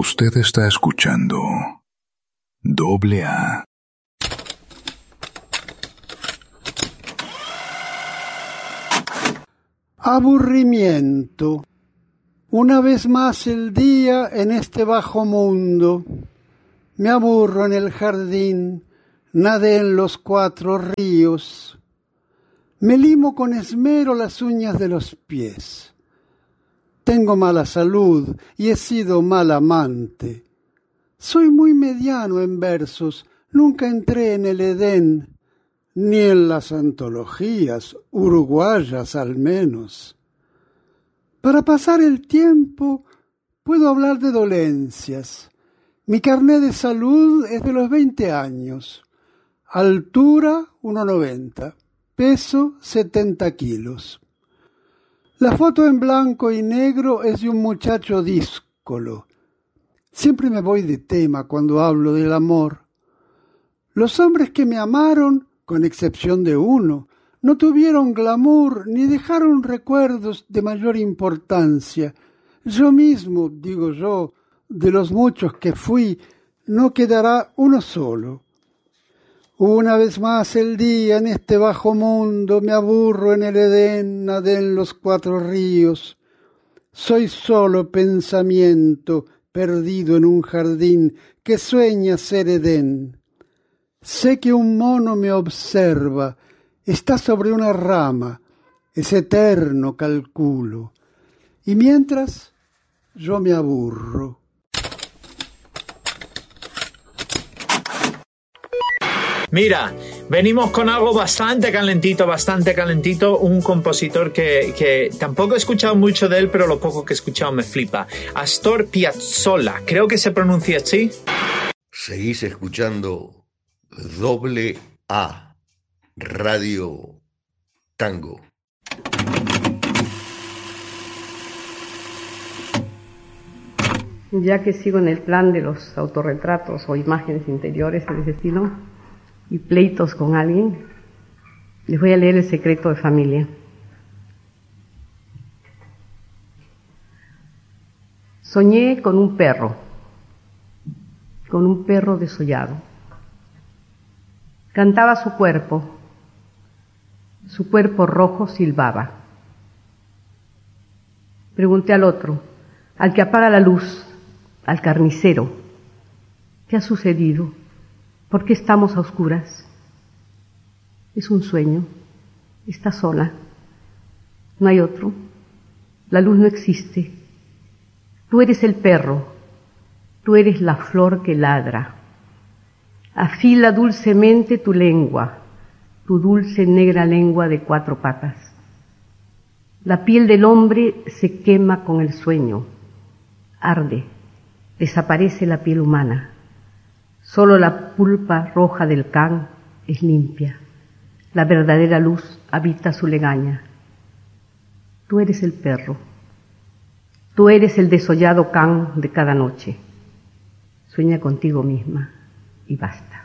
Usted está escuchando Doble A. Aburrimiento. Una vez más el día en este bajo mundo. Me aburro en el jardín, nadé en los 4 ríos. Me limo con esmero las uñas de los pies. Tengo mala salud y he sido mal amante. Soy muy mediano en versos, nunca entré en el Edén, ni en las antologías, uruguayas al menos. Para pasar el tiempo puedo hablar de dolencias. Mi carné de salud es de los 20 años. Altura 1,90. Peso 70 kilos. La foto en blanco y negro es de un muchacho díscolo. Siempre me voy de tema cuando hablo del amor. Los hombres que me amaron, con excepción de uno, no tuvieron glamour ni dejaron recuerdos de mayor importancia. Yo mismo, digo yo, de los muchos que fui, no quedará uno solo. Una vez más el día en este bajo mundo, me aburro en el Edén, nadé en los 4 ríos. Soy solo pensamiento perdido en un jardín que sueña ser Edén. Sé que un mono me observa, está sobre una rama, es eterno, calculo. Y mientras, yo me aburro. Mira, venimos con algo bastante calentito, un compositor que tampoco he escuchado mucho de él, pero lo poco que he escuchado me flipa. Astor Piazzolla, creo que se pronuncia así. Seguís escuchando Doble A, Radio Tango. Ya que sigo en el plan de los autorretratos o imágenes interiores de ese estilo y pleitos con alguien, les voy a leer El secreto de familia. Soñé con un perro desollado. Cantaba su cuerpo rojo silbaba. Pregunté al otro, al que apaga la luz, al carnicero, ¿qué ha sucedido? ¿Por qué estamos a oscuras? Es un sueño, está sola, no hay otro, la luz no existe. Tú eres el perro, tú eres la flor que ladra. Afila dulcemente tu lengua, tu dulce negra lengua de 4 patas. La piel del hombre se quema con el sueño, arde, desaparece la piel humana. Solo la pulpa roja del can es limpia. La verdadera luz habita su legaña. Tú eres el perro. Tú eres el desollado can de cada noche. Sueña contigo misma y basta.